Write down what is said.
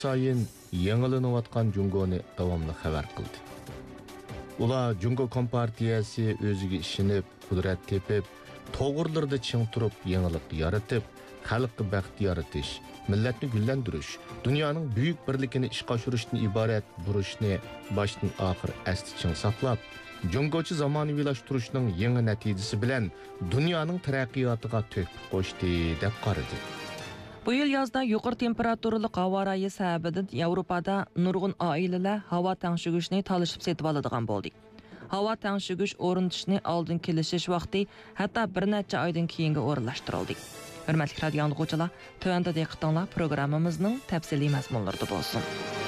sayın yangilanayotgan Jungoni davomli xabar qildi. Ular Jungo Kompartiyasi o'ziga ishinib, qudrat tepib, to'g'rilarda ching turib, yangilik yaratib, xalqqa baxt yaratish, millatni gullantirish, dunyoning buyuk birligini ishga oshirishdan iborat burishni boshdan oxir asti ching saqlab, Jungochi zamonaviylashtırishning yangi natijasi bilan dunyoning taraqqiyotiga to'hfa qo'shdi deb qaradi. Bu yil yozda yuqori temperaturali havo rayi sababidan Yevropada nurg'un oilalar havo tangshigishni talashib setib oladigan bo'ldi. Havo tangshigish o'rnatishni oldin kelishish vaqti hatto bir necha oydan keyinga o'rinlashtirildi. Hurmatli radio anglag'uvchilar, tövəndə diqqətinizlə proqramımızın təfsili məzmunlarında bo'lsin.